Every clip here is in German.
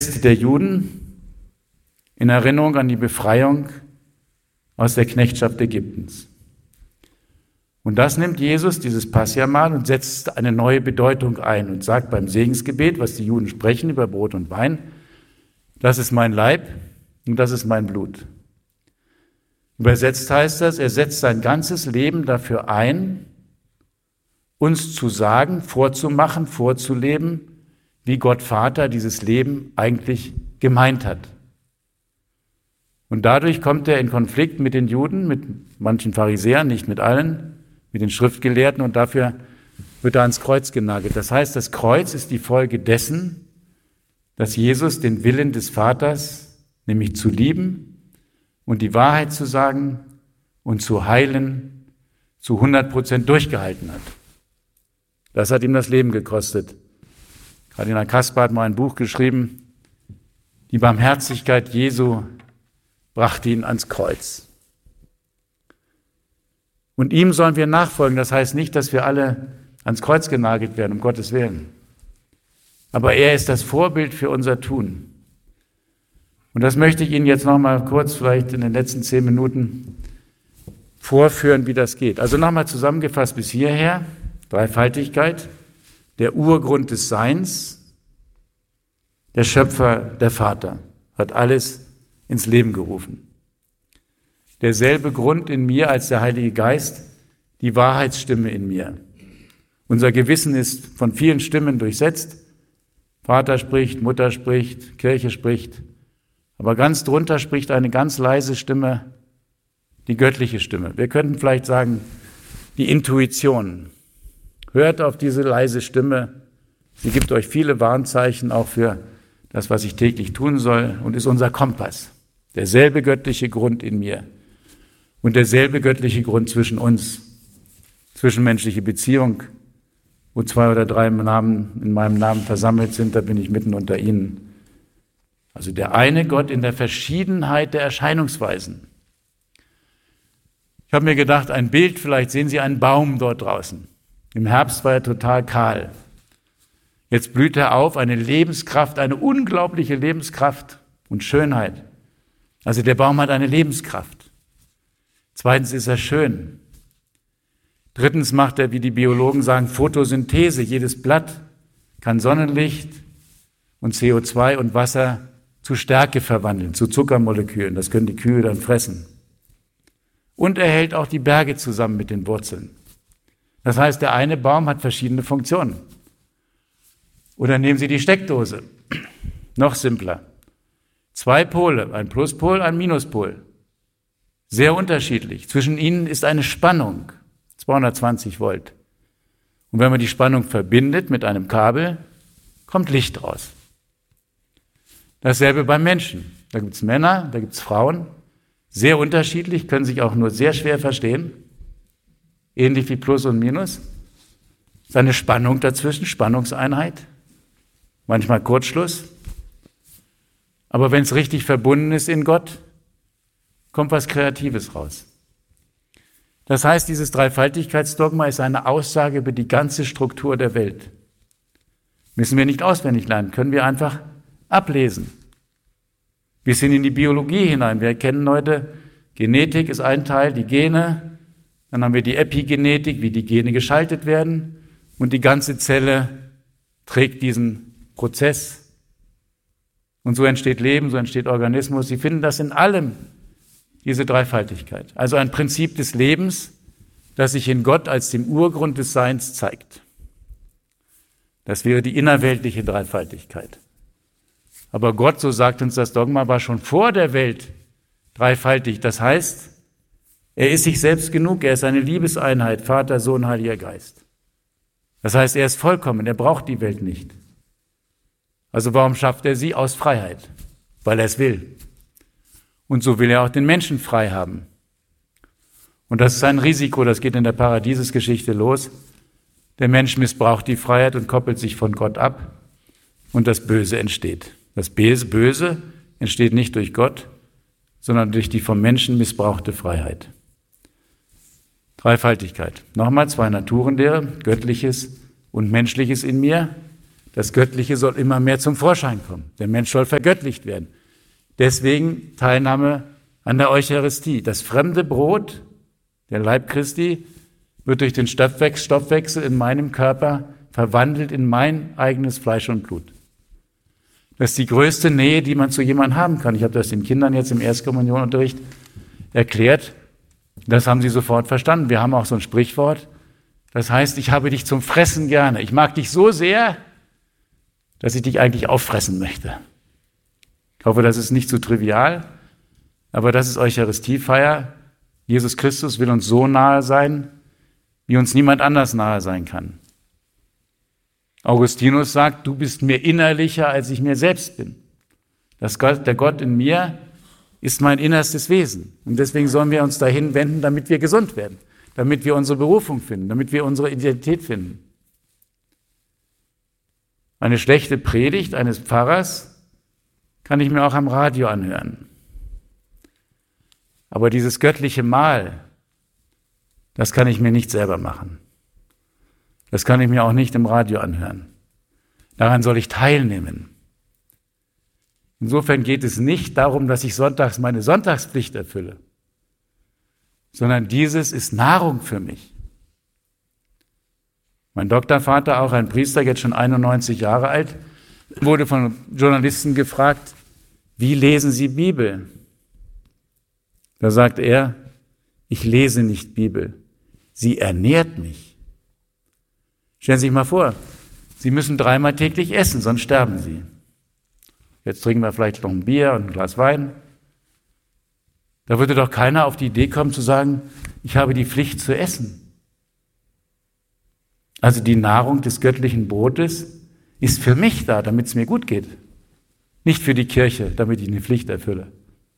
der Juden in Erinnerung an die Befreiung aus der Knechtschaft Ägyptens. Und das nimmt Jesus, dieses Passahmahl, und setzt eine neue Bedeutung ein und sagt beim Segensgebet, was die Juden sprechen über Brot und Wein, das ist mein Leib und das ist mein Blut. Übersetzt heißt das, er setzt sein ganzes Leben dafür ein, uns zu sagen, vorzumachen, vorzuleben, wie Gott Vater dieses Leben eigentlich gemeint hat. Und dadurch kommt er in Konflikt mit den Juden, mit manchen Pharisäern, nicht mit allen, mit den Schriftgelehrten, und dafür wird er ans Kreuz genagelt. Das heißt, das Kreuz ist die Folge dessen, dass Jesus den Willen des Vaters, nämlich zu lieben und die Wahrheit zu sagen und zu heilen, zu 100% durchgehalten hat. Das hat ihm das Leben gekostet. Kardinal Kasper hat mal ein Buch geschrieben, die Barmherzigkeit Jesu brachte ihn ans Kreuz. Und ihm sollen wir nachfolgen. Das heißt nicht, dass wir alle ans Kreuz genagelt werden, um Gottes Willen. Aber er ist das Vorbild für unser Tun. Und das möchte ich Ihnen jetzt noch mal kurz, vielleicht in den letzten 10 Minuten, vorführen, wie das geht. Also nochmal zusammengefasst bis hierher: Dreifaltigkeit, der Urgrund des Seins, der Schöpfer, der Vater, hat alles ins Leben gerufen. Derselbe Grund in mir als der Heilige Geist, die Wahrheitsstimme in mir. Unser Gewissen ist von vielen Stimmen durchsetzt. Vater spricht, Mutter spricht, Kirche spricht. Aber ganz drunter spricht eine ganz leise Stimme, die göttliche Stimme. Wir könnten vielleicht sagen, die Intuition. Hört auf diese leise Stimme. Sie gibt euch viele Warnzeichen auch für das, was ich täglich tun soll, und ist unser Kompass. Derselbe göttliche Grund in mir und derselbe göttliche Grund zwischen uns. Zwischenmenschliche Beziehung, wo 2 oder 3 in meinem Namen versammelt sind, da bin ich mitten unter ihnen. Also der eine Gott in der Verschiedenheit der Erscheinungsweisen. Ich habe mir gedacht, ein Bild, vielleicht sehen Sie einen Baum dort draußen. Im Herbst war er total kahl. Jetzt blüht er auf, eine Lebenskraft, eine unglaubliche Lebenskraft und Schönheit. Also der Baum hat eine Lebenskraft. Zweitens ist er schön. Drittens macht er, wie die Biologen sagen, Photosynthese. Jedes Blatt kann Sonnenlicht und CO2 und Wasser zu Stärke verwandeln, zu Zuckermolekülen. Das können die Kühe dann fressen. Und er hält auch die Berge zusammen mit den Wurzeln. Das heißt, der eine Baum hat verschiedene Funktionen. Oder nehmen Sie die Steckdose. Noch simpler. 2 Pole, ein Pluspol, ein Minuspol. Sehr unterschiedlich. Zwischen ihnen ist eine Spannung, 220 Volt. Und wenn man die Spannung verbindet mit einem Kabel, kommt Licht raus. Dasselbe beim Menschen. Da gibt es Männer, da gibt es Frauen. Sehr unterschiedlich, können sich auch nur sehr schwer verstehen. Ähnlich wie Plus und Minus. Es ist eine Spannung dazwischen, Spannungseinheit. Manchmal Kurzschluss. Aber wenn es richtig verbunden ist in Gott, kommt was Kreatives raus. Das heißt, dieses Dreifaltigkeitsdogma ist eine Aussage über die ganze Struktur der Welt. Müssen wir nicht auswendig lernen, können wir einfach ablesen. Wir sind in die Biologie hinein. Wir erkennen heute, Genetik ist ein Teil, die Gene. Dann haben wir die Epigenetik, wie die Gene geschaltet werden. Und die ganze Zelle trägt diesen Prozess. Und so entsteht Leben, so entsteht Organismus. Sie finden das in allem, diese Dreifaltigkeit. Also ein Prinzip des Lebens, das sich in Gott als dem Urgrund des Seins zeigt. Das wäre die innerweltliche Dreifaltigkeit. Aber Gott, so sagt uns das Dogma, war schon vor der Welt dreifaltig. Das heißt, er ist sich selbst genug, er ist eine Liebeseinheit, Vater, Sohn, Heiliger Geist. Das heißt, er ist vollkommen, er braucht die Welt nicht. Also warum schafft er sie? Aus Freiheit, weil er es will. Und so will er auch den Menschen frei haben. Und das ist ein Risiko, das geht in der Paradiesesgeschichte los. Der Mensch missbraucht die Freiheit und koppelt sich von Gott ab und das Böse entsteht. Das Böse entsteht nicht durch Gott, sondern durch die vom Menschen missbrauchte Freiheit. Dreifaltigkeit. Nochmal 2 Naturenlehre, Göttliches und Menschliches in mir. Das Göttliche soll immer mehr zum Vorschein kommen. Der Mensch soll vergöttlicht werden. Deswegen Teilnahme an der Eucharistie. Das fremde Brot, der Leib Christi, wird durch den Stoffwechsel in meinem Körper verwandelt in mein eigenes Fleisch und Blut. Das ist die größte Nähe, die man zu jemandem haben kann. Ich habe das den Kindern jetzt im Erstkommunionunterricht erklärt. Das haben sie sofort verstanden. Wir haben auch so ein Sprichwort. Das heißt, ich habe dich zum Fressen gerne. Ich mag dich so sehr, dass ich dich eigentlich auffressen möchte. Ich hoffe, das ist nicht zu trivial, aber das ist Eucharistiefeier. Jesus Christus will uns so nahe sein, wie uns niemand anders nahe sein kann. Augustinus sagt, du bist mir innerlicher, als ich mir selbst bin. Der Gott in mir ist mein innerstes Wesen. Und deswegen sollen wir uns dahin wenden, damit wir gesund werden, damit wir unsere Berufung finden, damit wir unsere Identität finden. Eine schlechte Predigt eines Pfarrers kann ich mir auch am Radio anhören. Aber dieses göttliche Mahl, das kann ich mir nicht selber machen. Das kann ich mir auch nicht im Radio anhören. Daran soll ich teilnehmen. Insofern geht es nicht darum, dass ich sonntags meine Sonntagspflicht erfülle, sondern dieses ist Nahrung für mich. Mein Doktorvater, auch ein Priester, jetzt schon 91 Jahre alt, wurde von Journalisten gefragt, wie lesen Sie Bibel? Da sagt er, ich lese nicht Bibel, sie ernährt mich. Stellen Sie sich mal vor, Sie müssen 3-mal täglich essen, sonst sterben Sie. Jetzt trinken wir vielleicht noch ein Bier und ein Glas Wein. Da würde doch keiner auf die Idee kommen zu sagen, ich habe die Pflicht zu essen. Also die Nahrung des göttlichen Brotes ist für mich da, damit es mir gut geht. Nicht für die Kirche, damit ich eine Pflicht erfülle.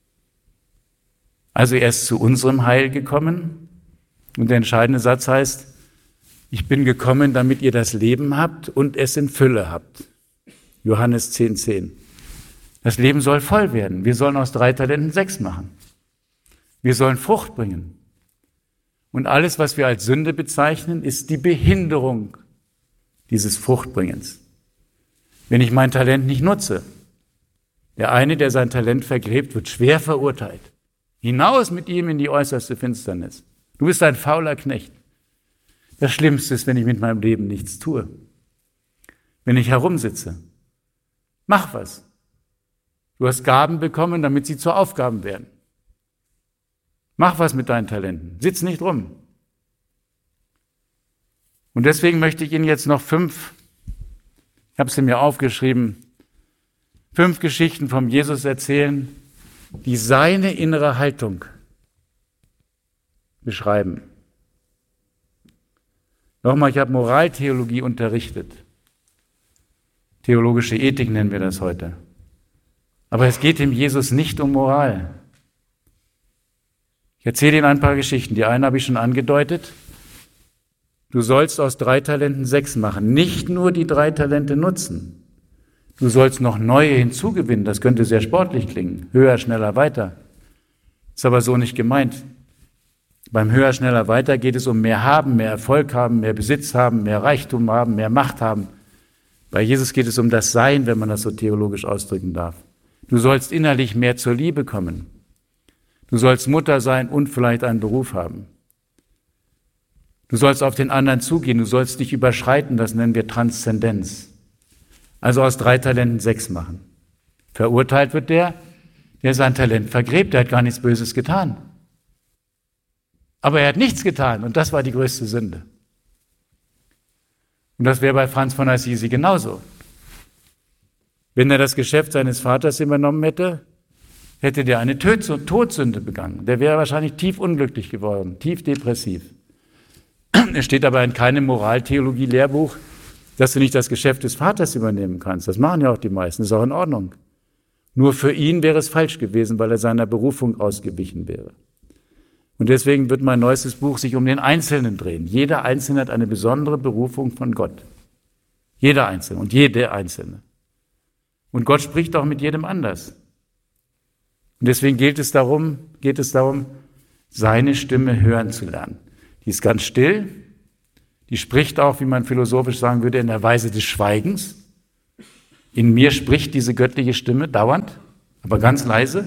Also er ist zu unserem Heil gekommen und der entscheidende Satz heißt, ich bin gekommen, damit ihr das Leben habt und es in Fülle habt. Johannes 10,10. Das Leben soll voll werden. Wir sollen aus 3 Talenten 6 machen. Wir sollen Frucht bringen. Und alles, was wir als Sünde bezeichnen, ist die Behinderung dieses Fruchtbringens. Wenn ich mein Talent nicht nutze, der eine, der sein Talent vergräbt, wird schwer verurteilt. Hinaus mit ihm in die äußerste Finsternis. Du bist ein fauler Knecht. Das Schlimmste ist, wenn ich mit meinem Leben nichts tue. Wenn ich herumsitze. Mach was. Du hast Gaben bekommen, damit sie zu Aufgaben werden. Mach was mit deinen Talenten. Sitz nicht rum. Und deswegen möchte ich Ihnen jetzt noch 5, ich habe sie mir aufgeschrieben, 5 Geschichten vom Jesus erzählen, die seine innere Haltung beschreiben. Nochmal, ich habe Moraltheologie unterrichtet. Theologische Ethik nennen wir das heute. Aber es geht dem Jesus nicht um Moral. Ich erzähle Ihnen ein paar Geschichten. Die eine habe ich schon angedeutet. Du sollst aus 3 Talenten 6 machen. Nicht nur die 3 Talente nutzen. Du sollst noch neue hinzugewinnen. Das könnte sehr sportlich klingen. Höher, schneller, weiter. Ist aber so nicht gemeint. Beim Höher, schneller, weiter geht es um mehr haben, mehr Erfolg haben, mehr Besitz haben, mehr Reichtum haben, mehr Macht haben. Bei Jesus geht es um das Sein, wenn man das so theologisch ausdrücken darf. Du sollst innerlich mehr zur Liebe kommen. Du sollst Mutter sein und vielleicht einen Beruf haben. Du sollst auf den anderen zugehen, du sollst dich überschreiten, das nennen wir Transzendenz. Also aus 3 Talenten 6 machen. Verurteilt wird der sein Talent vergräbt, der hat gar nichts Böses getan. Aber er hat nichts getan und das war die größte Sünde. Und das wäre bei Franz von Assisi genauso. Wenn er das Geschäft seines Vaters übernommen hätte, hätte der eine Todsünde begangen. Der wäre wahrscheinlich tief unglücklich geworden, tief depressiv. Es steht aber in keinem Moraltheologie-Lehrbuch, dass du nicht das Geschäft des Vaters übernehmen kannst. Das machen ja auch die meisten, das ist auch in Ordnung. Nur für ihn wäre es falsch gewesen, weil er seiner Berufung ausgewichen wäre. Und deswegen wird mein neuestes Buch sich um den Einzelnen drehen. Jeder Einzelne hat eine besondere Berufung von Gott. Jeder Einzelne und jede Einzelne. Und Gott spricht auch mit jedem anders. Und deswegen geht es darum, seine Stimme hören zu lernen. Die ist ganz still, die spricht auch, wie man philosophisch sagen würde, in der Weise des Schweigens. In mir spricht diese göttliche Stimme dauernd, aber ganz leise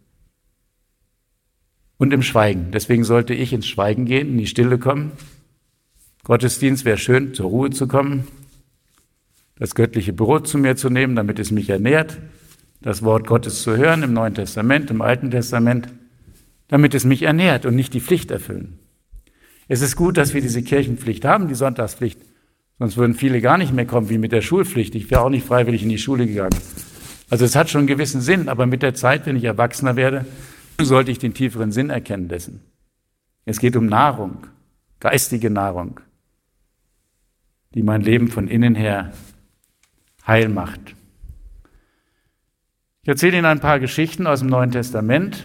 und im Schweigen. Deswegen sollte ich ins Schweigen gehen, in die Stille kommen. Gottesdienst wäre schön, zur Ruhe zu kommen, das göttliche Brot zu mir zu nehmen, damit es mich ernährt, das Wort Gottes zu hören im Neuen Testament, im Alten Testament, damit es mich ernährt und nicht die Pflicht erfüllen. Es ist gut, dass wir diese Kirchenpflicht haben, die Sonntagspflicht. Sonst würden viele gar nicht mehr kommen, wie mit der Schulpflicht. Ich wäre auch nicht freiwillig in die Schule gegangen. Also es hat schon einen gewissen Sinn, aber mit der Zeit, wenn ich erwachsener werde, sollte ich den tieferen Sinn erkennen dessen. Es geht um Nahrung, geistige Nahrung, die mein Leben von innen her heil macht. Ich erzähle Ihnen ein paar Geschichten aus dem Neuen Testament.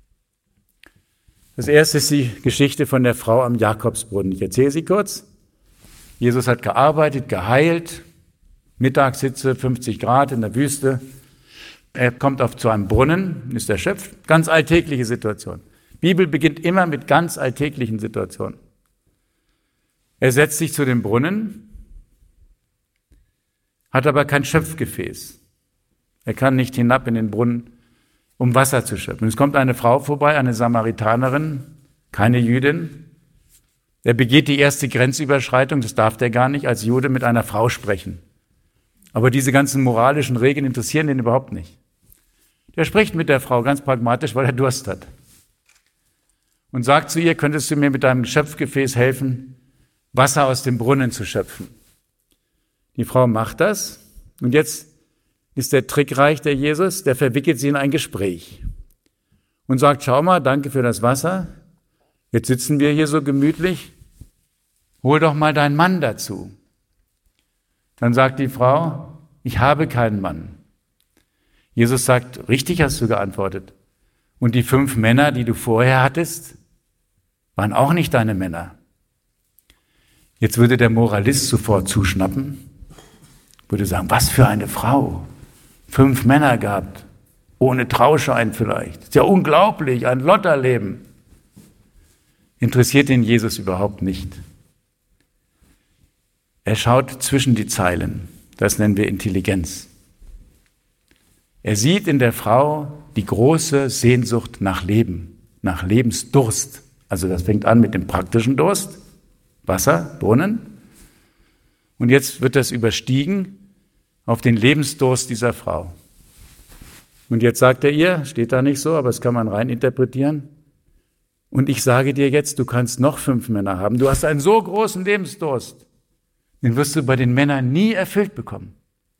Das erste ist die Geschichte von der Frau am Jakobsbrunnen. Ich erzähle sie kurz. Jesus hat gearbeitet, geheilt, Mittagshitze, 50 Grad in der Wüste. Er kommt zu einem Brunnen, ist erschöpft. Ganz alltägliche Situation. Die Bibel beginnt immer mit ganz alltäglichen Situationen. Er setzt sich zu dem Brunnen, hat aber kein Schöpfgefäß. Er kann nicht hinab in den Brunnen, um Wasser zu schöpfen. Es kommt eine Frau vorbei, eine Samaritanerin, keine Jüdin. Er begeht die erste Grenzüberschreitung, das darf der gar nicht, als Jude mit einer Frau sprechen. Aber diese ganzen moralischen Regeln interessieren ihn überhaupt nicht. Der spricht mit der Frau ganz pragmatisch, weil er Durst hat. Und sagt zu ihr, könntest du mir mit deinem Schöpfgefäß helfen, Wasser aus dem Brunnen zu schöpfen? Die Frau macht das und jetzt ist der trickreich, der Jesus, der verwickelt sie in ein Gespräch und sagt, schau mal, danke für das Wasser, jetzt sitzen wir hier so gemütlich, hol doch mal deinen Mann dazu. Dann sagt die Frau, ich habe keinen Mann. Jesus sagt, richtig hast du geantwortet. Und die 5 Männer, die du vorher hattest, waren auch nicht deine Männer. Jetzt würde der Moralist sofort zuschnappen, würde sagen, was für eine Frau. 5 Männer gehabt, ohne Trauschein vielleicht. Ist ja unglaublich, ein Lotterleben. Interessiert ihn Jesus überhaupt nicht. Er schaut zwischen die Zeilen. Das nennen wir Intelligenz. Er sieht in der Frau die große Sehnsucht nach Leben, nach Lebensdurst. Also das fängt an mit dem praktischen Durst, Wasser, Brunnen. Und jetzt wird das überstiegen auf den Lebensdurst dieser Frau. Und jetzt sagt er ihr, steht da nicht so, aber das kann man rein interpretieren. Und ich sage dir jetzt, du kannst noch 5 Männer haben. Du hast einen so großen Lebensdurst, den wirst du bei den Männern nie erfüllt bekommen.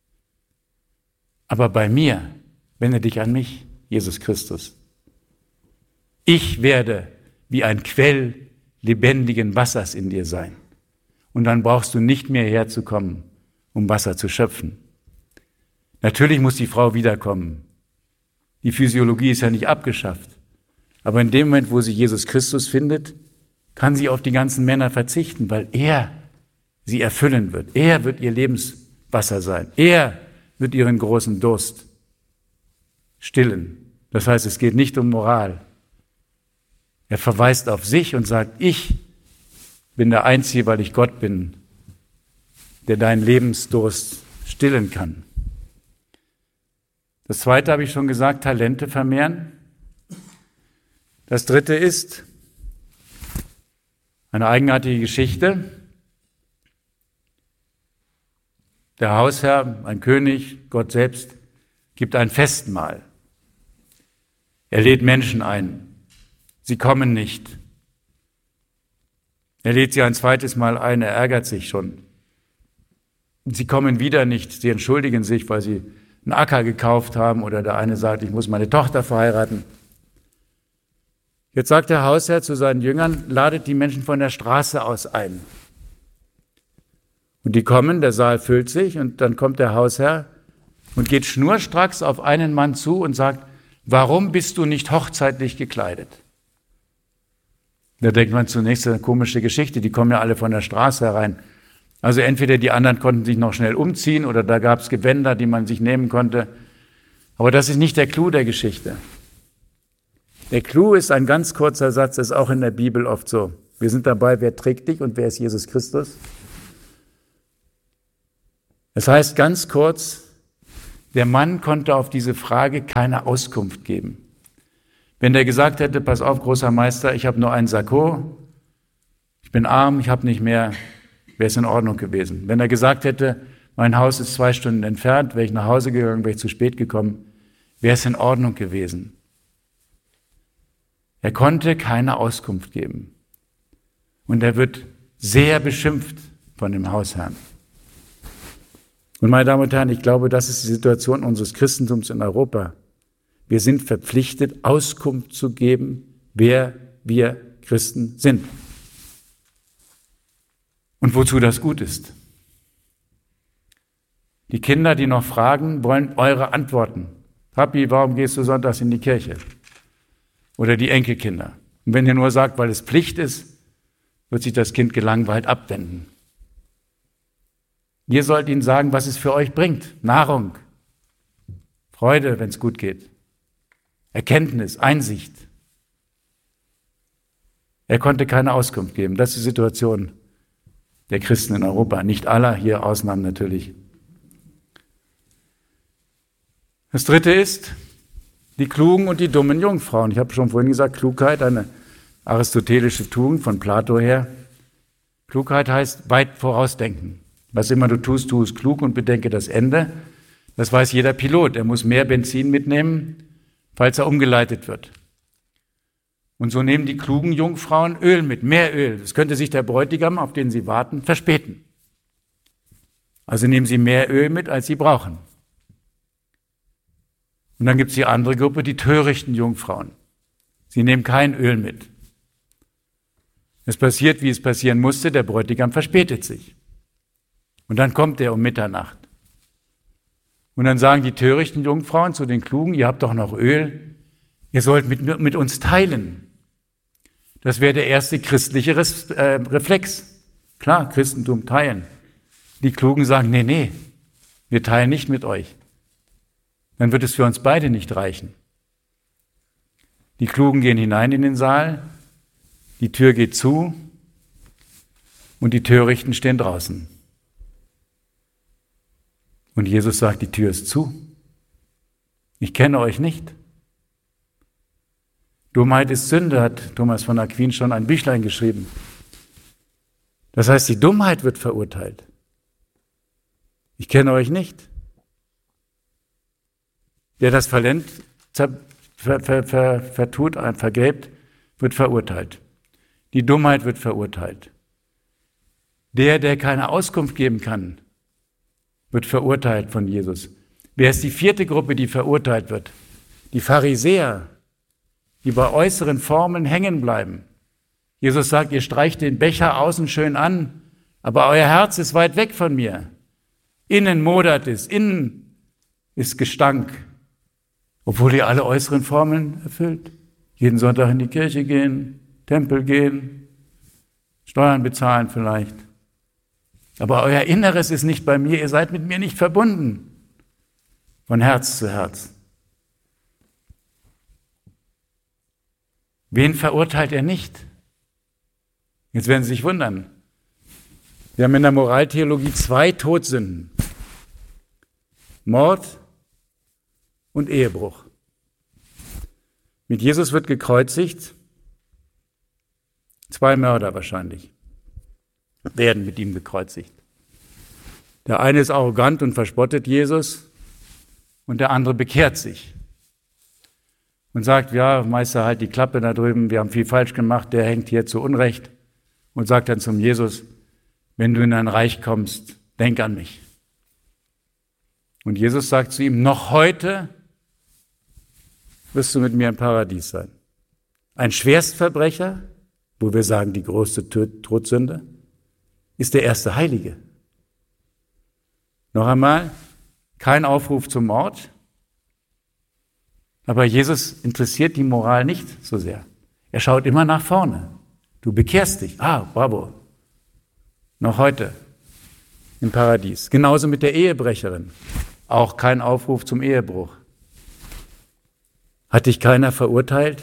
Aber bei mir, wende dich an mich, Jesus Christus. Ich werde wie ein Quell lebendigen Wassers in dir sein. Und dann brauchst du nicht mehr herzukommen, um Wasser zu schöpfen. Natürlich muss die Frau wiederkommen. Die Physiologie ist ja nicht abgeschafft. Aber in dem Moment, wo sie Jesus Christus findet, kann sie auf die ganzen Männer verzichten, weil er sie erfüllen wird. Er wird ihr Lebenswasser sein. Er wird ihren großen Durst stillen. Das heißt, es geht nicht um Moral. Er verweist auf sich und sagt, ich bin der Einzige, weil ich Gott bin, der deinen Lebensdurst stillen kann. Das zweite habe ich schon gesagt, Talente vermehren. Das dritte ist eine eigenartige Geschichte. Der Hausherr, ein König, Gott selbst, gibt ein Festmahl. Er lädt Menschen ein. Sie kommen nicht. Er lädt sie ein zweites Mal ein, er ärgert sich schon. Sie kommen wieder nicht, sie entschuldigen sich, weil sie einen Acker gekauft haben oder der eine sagt, ich muss meine Tochter verheiraten. Jetzt sagt der Hausherr zu seinen Jüngern, ladet die Menschen von der Straße aus ein. Und die kommen, der Saal füllt sich und dann kommt der Hausherr und geht schnurstracks auf einen Mann zu und sagt, warum bist du nicht hochzeitlich gekleidet? Da denkt man zunächst, eine komische Geschichte, die kommen ja alle von der Straße herein. Also entweder die anderen konnten sich noch schnell umziehen oder da gab es Gewänder, die man sich nehmen konnte. Aber das ist nicht der Clou der Geschichte. Der Clou ist ein ganz kurzer Satz, das ist auch in der Bibel oft so. Wir sind dabei, wer trägt dich und wer ist Jesus Christus? Es heißt ganz kurz, Der Mann konnte auf diese Frage keine Auskunft geben. Wenn der gesagt hätte, pass auf, großer Meister, ich habe nur einen Sakko, ich bin arm, ich habe nicht mehr, wäre es in Ordnung gewesen. Wenn er gesagt hätte, mein Haus ist 2 Stunden entfernt, wäre ich nach Hause gegangen, wäre ich zu spät gekommen, wäre es in Ordnung gewesen. Er konnte keine Auskunft geben. Und er wird sehr beschimpft von dem Hausherrn. Und meine Damen und Herren, ich glaube, das ist die Situation unseres Christentums in Europa. Wir sind verpflichtet, Auskunft zu geben, wer wir Christen sind. Und wozu das gut ist. Die Kinder, die noch fragen, wollen eure Antworten. Papi, warum gehst du sonntags in die Kirche? Oder die Enkelkinder. Und wenn ihr nur sagt, weil es Pflicht ist, wird sich das Kind gelangweilt abwenden. Ihr sollt ihnen sagen, was es für euch bringt. Nahrung, Freude, wenn es gut geht. Erkenntnis, Einsicht. Er konnte keine Auskunft geben. Das ist die Situation der Christen in Europa. Nicht aller, hier Ausnahmen natürlich. Das dritte ist, die klugen und die dummen Jungfrauen. Ich habe schon vorhin gesagt, Klugheit, eine aristotelische Tugend von Plato her. Klugheit heißt weit vorausdenken. Was immer du tust, tu es klug und bedenke das Ende. Das weiß jeder Pilot. Er muss mehr Benzin mitnehmen, falls er umgeleitet wird. Und so nehmen die klugen Jungfrauen Öl mit, mehr Öl. Das könnte sich der Bräutigam, auf den sie warten, verspäten. Also nehmen sie mehr Öl mit, als sie brauchen. Und dann gibt es die andere Gruppe, die törichten Jungfrauen. Sie nehmen kein Öl mit. Es passiert, wie es passieren musste, der Bräutigam verspätet sich. Und dann kommt er um Mitternacht. Und dann sagen die törichten Jungfrauen zu den Klugen, ihr habt doch noch Öl, ihr sollt mit uns teilen. Das wäre der erste christliche Reflex. Klar, Christentum teilen. Die Klugen sagen, nee, wir teilen nicht mit euch. Dann wird es für uns beide nicht reichen. Die Klugen gehen hinein in den Saal, die Tür geht zu und die Törichten stehen draußen. Und Jesus sagt, die Tür ist zu. Ich kenne euch nicht. Dummheit ist Sünde, hat Thomas von Aquin schon ein Büchlein geschrieben. Das heißt, die Dummheit wird verurteilt. Ich kenne euch nicht. Wer das Talent vertut, vergräbt, wird verurteilt. Die Dummheit wird verurteilt. Der keine Auskunft geben kann, wird verurteilt von Jesus. Wer ist die vierte Gruppe, die verurteilt wird? Die Pharisäer, die bei äußeren Formen hängen bleiben. Jesus sagt, ihr streicht den Becher außen schön an, aber euer Herz ist weit weg von mir. Innen modert es, innen ist Gestank. Obwohl ihr alle äußeren Formeln erfüllt. Jeden Sonntag in die Kirche gehen, Tempel gehen, Steuern bezahlen vielleicht. Aber euer Inneres ist nicht bei mir, ihr seid mit mir nicht verbunden. Von Herz zu Herz. Wen verurteilt er nicht? Jetzt werden Sie sich wundern. Wir haben in der Moraltheologie 2 Todsünden. Mord und Ehebruch. Mit Jesus wird gekreuzigt, 2 Mörder wahrscheinlich werden mit ihm gekreuzigt. Der eine ist arrogant und verspottet Jesus und der andere bekehrt sich und sagt, ja, Meister, halt die Klappe da drüben, wir haben viel falsch gemacht, der hängt hier zu Unrecht und sagt dann zum Jesus, wenn du in dein Reich kommst, denk an mich. Und Jesus sagt zu ihm, noch heute wirst du mit mir im Paradies sein. Ein Schwerstverbrecher, wo wir sagen, die größte Todsünde, ist der erste Heilige. Noch einmal, kein Aufruf zum Mord, aber Jesus interessiert die Moral nicht so sehr. Er schaut immer nach vorne. Du bekehrst dich. Bravo. Noch heute im Paradies. Genauso mit der Ehebrecherin. Auch kein Aufruf zum Ehebruch. Hat dich keiner verurteilt?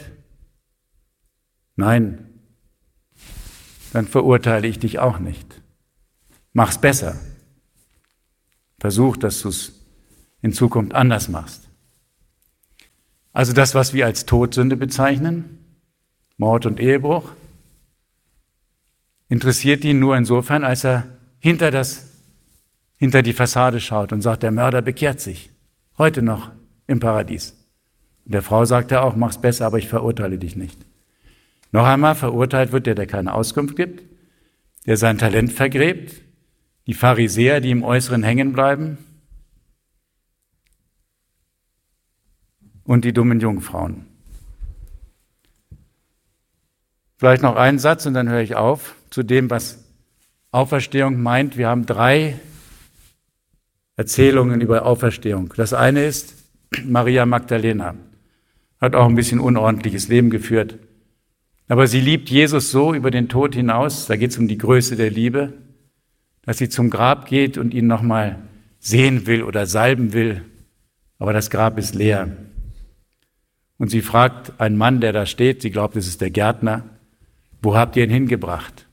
Nein. Dann verurteile ich dich auch nicht. Mach's besser. Versuch, dass du es in Zukunft anders machst. Also das, was wir als Todsünde bezeichnen, Mord und Ehebruch, interessiert ihn nur insofern, als er hinter die Fassade schaut und sagt, der Mörder bekehrt sich, heute noch im Paradies. Und der Frau sagt er auch, mach's besser, aber ich verurteile dich nicht. Noch einmal, verurteilt wird der keine Auskunft gibt, der sein Talent vergräbt, die Pharisäer, die im Äußeren hängen bleiben und die dummen Jungfrauen. Vielleicht noch einen Satz und dann höre ich auf zu dem, was Auferstehung meint. Wir haben 3 Erzählungen über Auferstehung. Das eine ist Maria Magdalena. Hat auch ein bisschen unordentliches Leben geführt. Aber sie liebt Jesus so über den Tod hinaus, da geht es um die Größe der Liebe, dass sie zum Grab geht und ihn nochmal sehen will oder salben will. Aber das Grab ist leer. Und sie fragt einen Mann, der da steht, sie glaubt, es ist der Gärtner, wo habt ihr ihn hingebracht?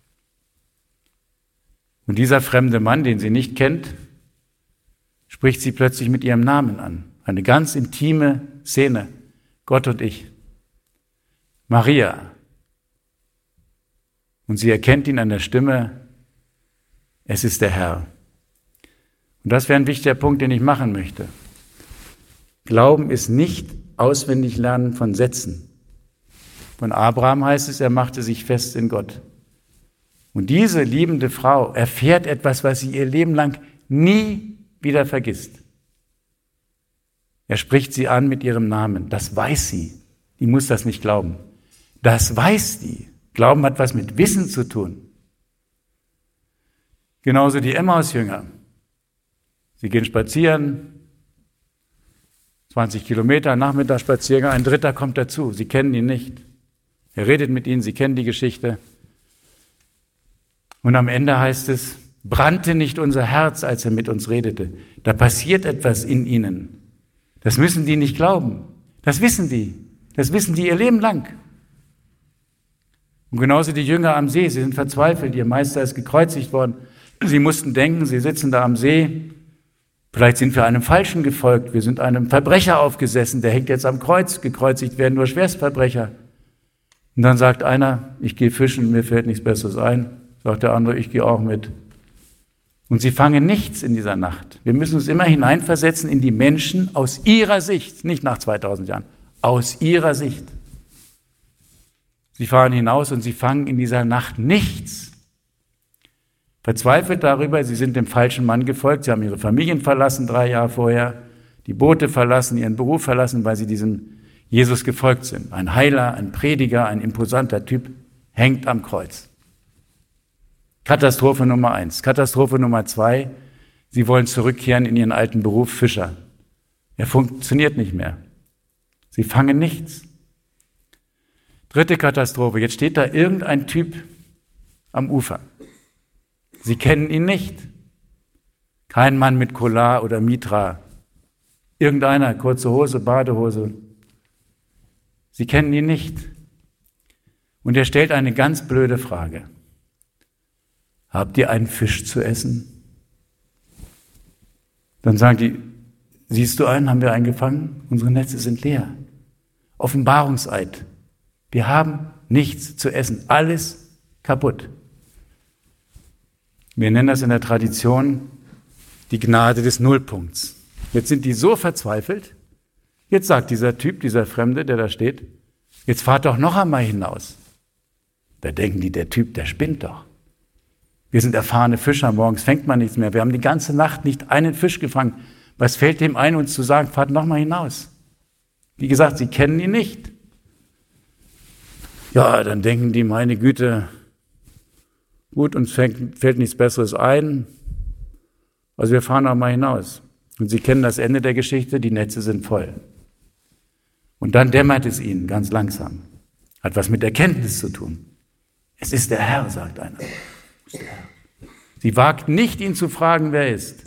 Und dieser fremde Mann, den sie nicht kennt, spricht sie plötzlich mit ihrem Namen an. Eine ganz intime Szene. Gott und ich. Maria. Und sie erkennt ihn an der Stimme, es ist der Herr. Und das wäre ein wichtiger Punkt, den ich machen möchte. Glauben ist nicht auswendig lernen von Sätzen. Von Abraham heißt es, er machte sich fest in Gott. Und diese liebende Frau erfährt etwas, was sie ihr Leben lang nie wieder vergisst. Er spricht sie an mit ihrem Namen. Das weiß sie. Die muss das nicht glauben. Das weiß die. Glauben hat was mit Wissen zu tun. Genauso die Emmaus-Jünger. Sie gehen spazieren, 20 Kilometer, Nachmittagsspaziergang, ein Dritter kommt dazu. Sie kennen ihn nicht. Er redet mit ihnen, sie kennen die Geschichte. Und am Ende heißt es, brannte nicht unser Herz, als er mit uns redete. Da passiert etwas in ihnen. Das müssen die nicht glauben. Das wissen die. Das wissen die ihr Leben lang. Und genauso die Jünger am See. Sie sind verzweifelt. Ihr Meister ist gekreuzigt worden. Sie mussten denken, sie sitzen da am See. Vielleicht sind wir einem Falschen gefolgt. Wir sind einem Verbrecher aufgesessen. Der hängt jetzt am Kreuz. Gekreuzigt werden nur Schwerstverbrecher. Und dann sagt einer, ich gehe fischen, mir fällt nichts Besseres ein. Sagt der andere, ich gehe auch mit. Und sie fangen nichts in dieser Nacht. Wir müssen uns immer hineinversetzen in die Menschen aus ihrer Sicht, nicht nach 2000 Jahren, aus ihrer Sicht. Sie fahren hinaus und sie fangen in dieser Nacht nichts. Verzweifelt darüber, sie sind dem falschen Mann gefolgt, sie haben ihre Familien verlassen 3 Jahre vorher, die Boote verlassen, ihren Beruf verlassen, weil sie diesem Jesus gefolgt sind. Ein Heiler, ein Prediger, ein imposanter Typ hängt am Kreuz. Katastrophe Nummer 1. Katastrophe Nummer 2, sie wollen zurückkehren in ihren alten Beruf Fischer. Er funktioniert nicht mehr. Sie fangen nichts. 3. Katastrophe, jetzt steht da irgendein Typ am Ufer. Sie kennen ihn nicht. Kein Mann mit Collar oder Mitra. Irgendeiner, kurze Hose, Badehose. Sie kennen ihn nicht. Und er stellt eine ganz blöde Frage. Habt ihr einen Fisch zu essen? Dann sagen die, siehst du einen, haben wir einen gefangen? Unsere Netze sind leer. Offenbarungseid. Wir haben nichts zu essen. Alles kaputt. Wir nennen das in der Tradition die Gnade des Nullpunkts. Jetzt sind die so verzweifelt. Jetzt sagt dieser Typ, dieser Fremde, der da steht, jetzt fahrt doch noch einmal hinaus. Da denken die, der Typ, der spinnt doch. Wir sind erfahrene Fischer, morgens fängt man nichts mehr. Wir haben die ganze Nacht nicht einen Fisch gefangen. Was fällt dem ein, uns zu sagen, fahrt noch mal hinaus? Wie gesagt, sie kennen ihn nicht. Ja, dann denken die, meine Güte, gut, uns fällt nichts Besseres ein. Also wir fahren noch mal hinaus. Und sie kennen das Ende der Geschichte, die Netze sind voll. Und dann dämmert es ihnen ganz langsam. Hat was mit Erkenntnis zu tun. Es ist der Herr, sagt einer. Sie wagt nicht, ihn zu fragen, wer er ist.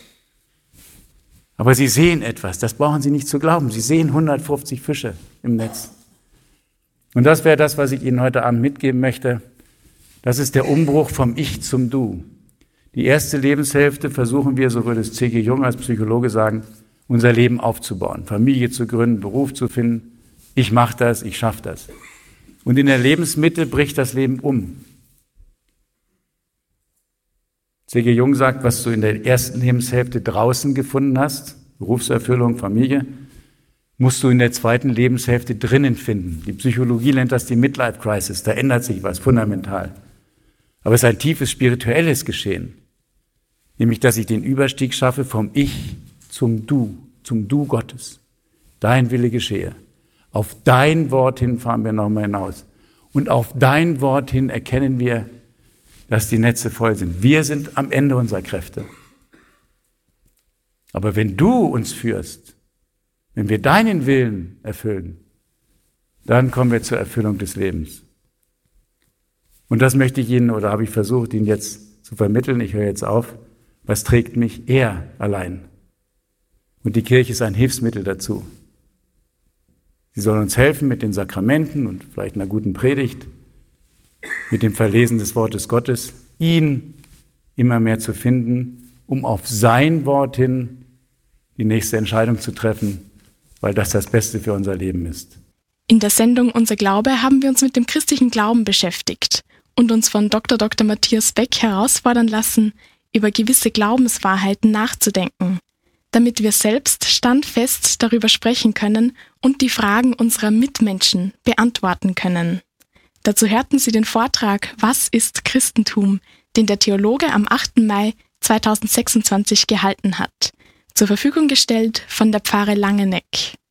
Aber sie sehen etwas, das brauchen sie nicht zu glauben. Sie sehen 150 Fische im Netz. Und das wäre das, was ich Ihnen heute Abend mitgeben möchte. Das ist der Umbruch vom Ich zum Du. Die erste Lebenshälfte versuchen wir, so würde es C.G. Jung als Psychologe sagen, unser Leben aufzubauen, Familie zu gründen, Beruf zu finden. Ich mache das, ich schaffe das. Und in der Lebensmitte bricht das Leben um. C.G. Jung sagt, was du in der ersten Lebenshälfte draußen gefunden hast, Berufserfüllung, Familie, musst du in der zweiten Lebenshälfte drinnen finden. Die Psychologie nennt das die Midlife Crisis, da ändert sich was fundamental. Aber es ist ein tiefes spirituelles Geschehen, nämlich dass ich den Überstieg schaffe vom Ich zum Du Gottes. Dein Wille geschehe. Auf dein Wort hin fahren wir nochmal hinaus. Und auf dein Wort hin erkennen wir, dass die Netze voll sind. Wir sind am Ende unserer Kräfte. Aber wenn du uns führst, wenn wir deinen Willen erfüllen, dann kommen wir zur Erfüllung des Lebens. Und das möchte ich Ihnen, oder habe ich versucht, Ihnen jetzt zu vermitteln. Ich höre jetzt auf. Was trägt mich? Er allein. Und die Kirche ist ein Hilfsmittel dazu. Sie soll uns helfen mit den Sakramenten und vielleicht einer guten Predigt, mit dem Verlesen des Wortes Gottes, ihn immer mehr zu finden, um auf sein Wort hin die nächste Entscheidung zu treffen, weil das das Beste für unser Leben ist. In der Sendung Unser Glaube haben wir uns mit dem christlichen Glauben beschäftigt und uns von Dr. Matthias Beck herausfordern lassen, über gewisse Glaubenswahrheiten nachzudenken, damit wir selbst standfest darüber sprechen können und die Fragen unserer Mitmenschen beantworten können. Dazu hörten Sie den Vortrag Was ist Christentum?, den der Theologe am 8. Mai 2026 gehalten hat. Zur Verfügung gestellt von der Pfarre Langeneck.